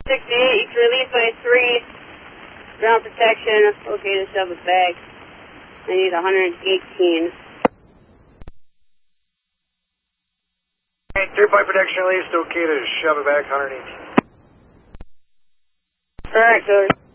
68, you can release my 3. Ground protection, okay to shove it back. I need 118. Hey, 3-point protection released, okay to shove it back, 118. Alright, Cody.